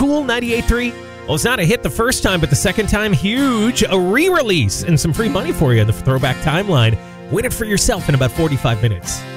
Cool 98.3? Well, it's not a hit the first time, but the second time, huge. A re-release and some free money for you in the Throwback Timeline. Win it for yourself in about 45 minutes.